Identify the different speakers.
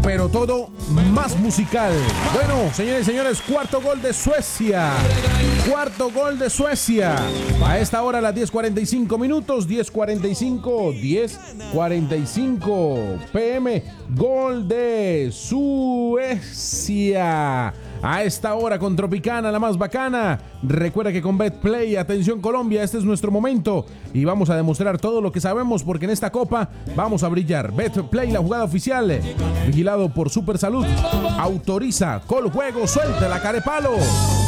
Speaker 1: pero todo más musical. Bueno, señores y señores, cuarto gol de Suecia. Cuarto gol de Suecia. A esta hora, a las 10:45 minutos, 10:45 PM, gol de Suecia. A esta hora con Tropicana, la más bacana. Recuerda que con Betplay, atención Colombia, este es nuestro momento y vamos a demostrar todo lo que sabemos porque en esta copa vamos a brillar. Betplay, la jugada oficial, vigilado por Supersalud. Autoriza, Coljuego, suelta la carepalo.